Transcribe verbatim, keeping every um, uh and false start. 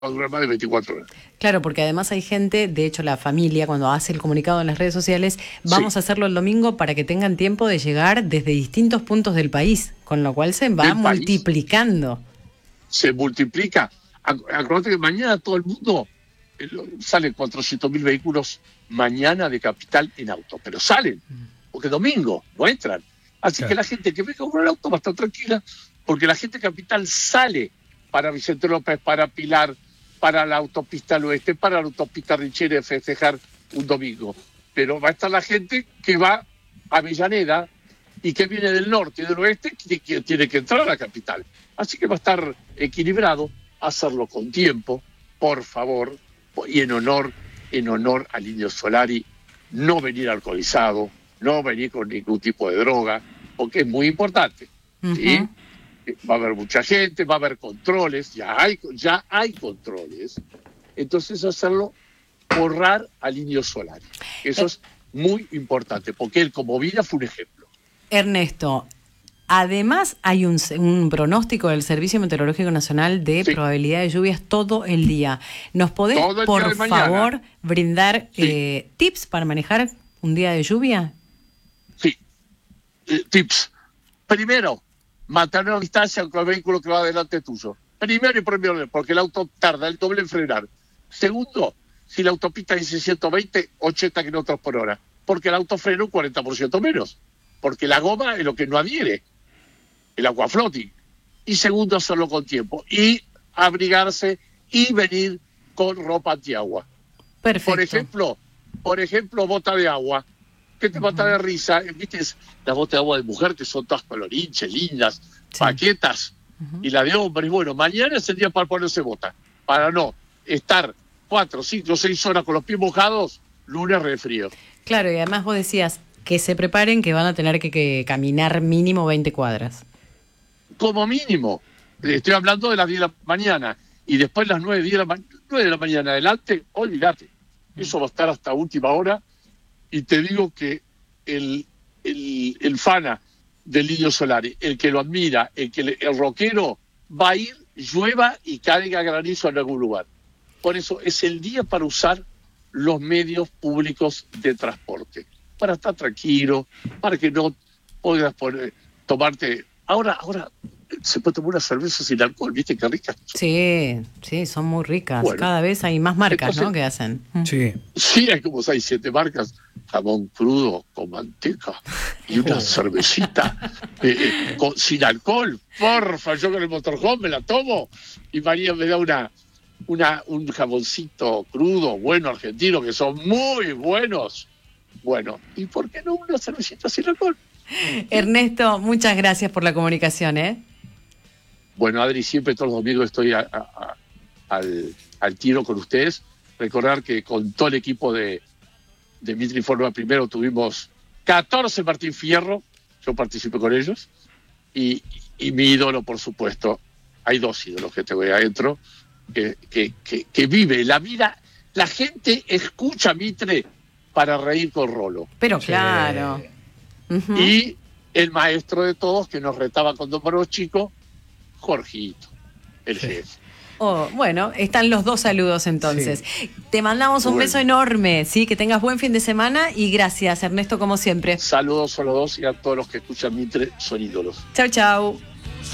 va a durar más de veinticuatro horas. Claro, porque además hay gente, de hecho la familia, cuando hace el comunicado en las redes sociales, vamos Sí. a hacerlo el domingo para que tengan tiempo de llegar desde distintos puntos del país, con lo cual se va Del país. multiplicando. Se multiplica. Ac- Acuérdate que mañana todo el mundo eh, lo- salen cuatrocientos mil vehículos mañana de Capital en auto, pero salen, porque domingo no entran. Así Claro. que la gente que venga con el auto va a estar tranquila, porque la gente de Capital sale para Vicente López, para Pilar, para la autopista al oeste, para la autopista Richeri a festejar un domingo. Pero va a estar la gente que va a Avellaneda y que viene del norte y del oeste, que, que tiene que entrar a la Capital. Así que va a estar equilibrado, hacerlo con tiempo, por favor, y en honor, en honor al Indio Solari, no venir alcoholizado, no venir con ningún tipo de droga, porque es muy importante, ¿sí? Ujú. Va a haber mucha gente, va a haber controles, ya hay, ya hay controles. Entonces hacerlo, borrar al Indio Solari. Eso es muy importante, porque él como vida fue un ejemplo. Ernesto, además hay un, un pronóstico del Servicio Meteorológico Nacional de Sí. probabilidad de lluvias todo el día. ¿Nos podés, Todo el día por de mañana. favor, brindar Sí. eh, tips para manejar un día de lluvia? Sí. Eh, tips. Primero, mantener distancia con el vehículo que va delante tuyo. Primero y primero, porque el auto tarda el doble en frenar. Segundo, si la autopista dice ciento veinte, ochenta kilómetros por hora, porque el auto frena un cuarenta por ciento menos, porque la goma es lo que no adhiere, el agua floating. Y segundo, hacerlo con tiempo. Y abrigarse y venir con ropa antiagua. Perfecto. Por ejemplo, por ejemplo, bota de agua. ¿Qué te mata de risa? ¿Viste las botas de agua de mujer que son todas colorinches, lindas, Sí. paquetas? Y la de hombres, bueno, mañana es el día para ponerse bota, para no estar cuatro, cinco, seis horas con los pies mojados, lunes re frío. Claro, y además vos decías que se preparen, que van a tener que, que caminar mínimo veinte cuadras. Como mínimo, estoy hablando de las diez de la mañana, y después las nueve, diez de la, ma- nueve de la mañana adelante, olvídate. Eso va a estar hasta última hora. Y te digo que el, el, el fana del Indio Solari, el que lo admira, el que le- el rockero, va a ir, llueva y caiga granizo en algún lugar. Por eso es el día para usar los medios públicos de transporte, para estar tranquilo, para que no puedas poner, tomarte... Ahora, ahora se puede tomar una cerveza sin alcohol, ¿viste qué rica? Sí, sí, son muy ricas. Bueno, Cada vez hay más marcas, entonces- ¿no?, que hacen. Sí. Sí, hay como seis, siete marcas, jamón crudo con manteca y una Oh. cervecita eh, eh, con- sin alcohol. Porfa, yo con el motorhome me la tomo y María me da una, una un jamoncito crudo, bueno, argentino, que son muy buenos. Bueno, ¿y por qué no una cervecita sin alcohol? Ernesto, muchas gracias por la comunicación, ¿eh? Bueno, Adri, siempre todos los domingos estoy a- a- a- al, al tiro con ustedes. Recordar que con todo el equipo de, de Mitre Informa Primero tuvimos catorce Martín Fierro, yo participé con ellos, y, y mi ídolo, por supuesto, hay dos ídolos que tengo ahí adentro, que, que, que, que vive, la vida, la gente escucha a Mitre para reír con Rolo. Pero Sí. claro. Ujú. Y el maestro de todos, que nos retaba cuando éramos chicos, Jorgito, el Sí. jefe. Oh, bueno, están los dos saludos entonces. Te mandamos un Bueno. beso enorme, ¿sí? Que tengas buen fin de semana y gracias, Ernesto, como siempre. Saludos a los dos y a todos los que escuchan Mitre, son ídolos. Chau, chau.